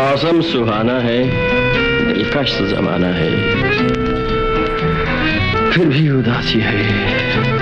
मौसम सुहाना है, दिलकश जमाना है, फिर भी उदासी है।